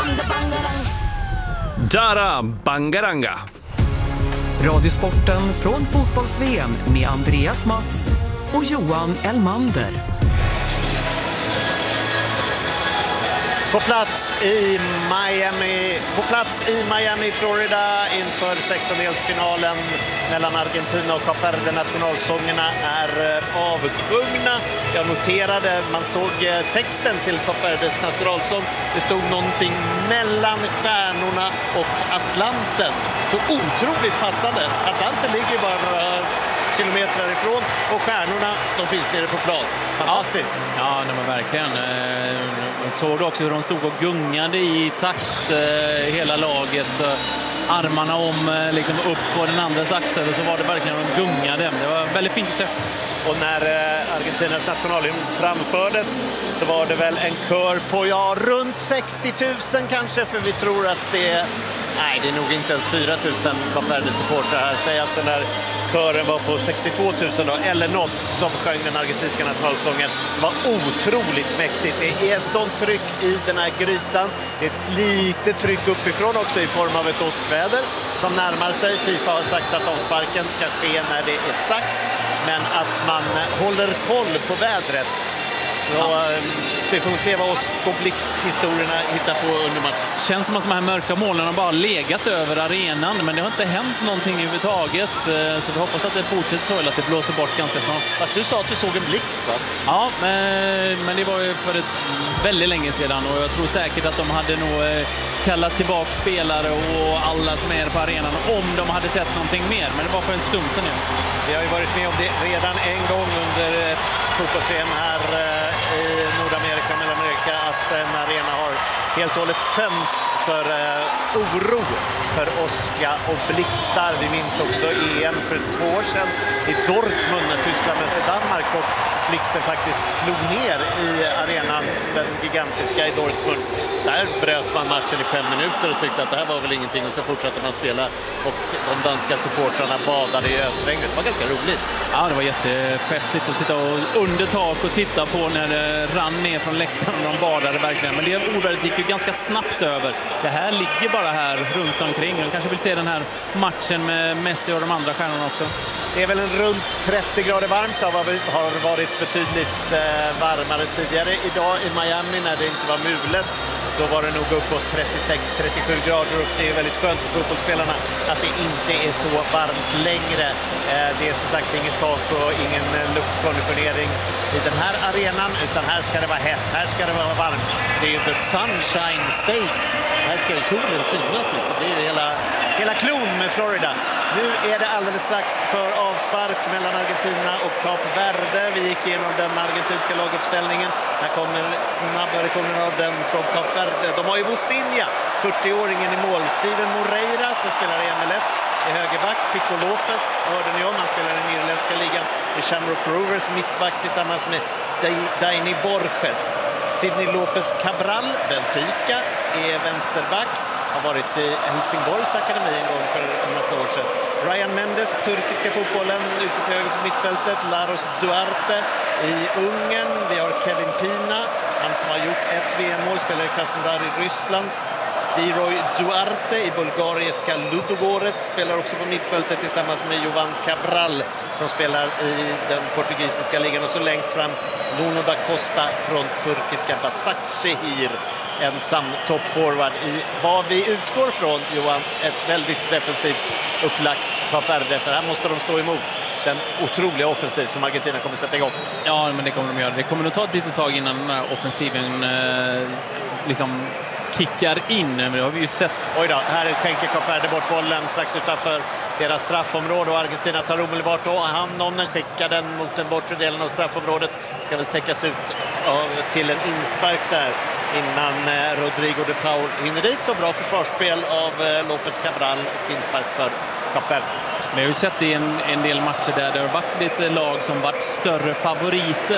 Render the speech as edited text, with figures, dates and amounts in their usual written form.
Dara Bangaranga. Radiosporten från fotbolls-VM med Andreas Mats och Johan Elmander. På plats i Miami, Florida inför 16-delsfinalen mellan Argentina och Kap Verde. Nationalsångerna är avsjungna. Jag noterade, man såg texten till Kap Verdes nationalsång. Det stod någonting mellan stjärnorna och Atlanten. Så otroligt passande. Atlanten ligger ju bara några kilometer ifrån och stjärnorna, de finns nere på plan. Fantastiskt. Ja, det var verkligen. Man såg också hur de stod och gungade i takt, hela laget. Armarna om liksom upp på den andras axel och så var det verkligen de gungade. Det var väldigt fint att se. Och när Argentinas nationalhymn framfördes så var det väl en kör på runt 60 000 kanske, för vi tror att det är nog inte ens 4 000 Kap Verde-supportrar här. Säg att den där kören var på 62 000 då, eller något, som sjöng den argentinska nationalsången. Det var otroligt mäktigt. Det är sånt tryck i den här grytan. Det är lite tryck uppifrån också i form av ett åskväder som närmar sig. FIFA har sagt att avsparken ska ske när det är sagt, men att man håller koll på vädret. Så vi får se vad oss på Blixt-historierna hittar på under matchen. Känns som att de här mörka molnen har bara legat över arenan, men det har inte hänt någonting överhuvudtaget. Så vi hoppas att det fortsätter så, eller att det blåser bort ganska snart. Fast du sa att du såg en blixt, va? Ja, men det var ju för väldigt länge sedan, och jag tror säkert att de hade nog kallat tillbaka spelare och alla som är på arenan om de hade sett någonting mer, men det var för en stund sedan nu. Vi har ju varit med om det redan en gång under fotbolls-VM här i Nordamerika och Mellanamerika, att en arena har helt och hållet tömts för oro för åska och blixtar. Vi minns också EM för 2 år sedan i Dortmund när Tyskland mötte Danmark och blixten faktiskt slog ner i arenan, den gigantiska i Dortmund. Där bröt man matchen i 5 minuter och tyckte att det här var väl ingenting, och så fortsatte man spela och de danska supportrarna badade i ösregnet. Det var ganska roligt. Ja, det var jättefestligt att sitta under tak och titta på när det rann ner från läktaren och de badade verkligen. Men det ovädret gick ju ganska snabbt över. Det här ligger bara här runt omkring. De kanske vill se den här matchen med Messi och de andra stjärnorna också. Det är väl en runt 30 grader varmt. Det har varit betydligt varmare tidigare idag i Miami när det inte var mulet. Då var det nog uppåt 36-37 grader, och det är väldigt skönt för fotbollsspelarna att det inte är så varmt längre. Det är som sagt inget tak och ingen luftkonditionering i den här arenan, utan här ska det vara hett, här ska det vara varmt. Det är ju the sunshine state. Här ska ju solen synas liksom. Det är ju hela klon med Florida. Nu är det alldeles strax för avspark mellan Argentina och Kap Verde. Vi gick igenom den argentinska laguppställningen. Här kommer snabba versioner av den från Kap Verde. De har ju Vozinha, 40-åringen i mål. Steven Moreira som spelar i MLS i högerback. Pico Lopez hörde ni om, han spelar i den irländska ligan. I Shamrock Rovers mittback tillsammans med Dani Borges. Sidney Lopez Cabral, Benfica, är vänsterback. Har varit i Helsingborgs akademi en gång för en massa år sedan. Ryan Mendes, turkiska fotbollen, ute till höger på mittfältet. Laros Duarte i Ungern. Vi har Kevin Pina, han som har gjort ett VM-mål, spelar i Krasnodar i Ryssland. Diroy Duarte i bulgariska Ludogorets spelar också på mittfältet tillsammans med Jovan Cabral som spelar i den portugisiska ligan. Och så längst fram Nuno da Costa från turkiska Başakşehir. Ensam toppforward i vad vi utgår från, Johan, ett väldigt defensivt upplagt Kap Verde, för här måste de stå emot den otroliga offensiv som Argentina kommer sätta igång. Ja, men det kommer de göra. Det kommer att ta ett litet tag innan den här offensiven liksom kickar in, men det har vi ju sett. Oj då, här skänker Kap Verde bort bollen strax utanför deras straffområde och Argentina tar omedelbart då hand om den, skickar den mot den bortre delen av straffområdet. Ska väl täckas ut till en inspark där innan Rodrigo de Paul hinner dit, och bra försvarsspel av Lopez Cabral och inspark för Kap Verde. Men jag har ju sett i en del matcher där det har varit lite lag som varit större favoriter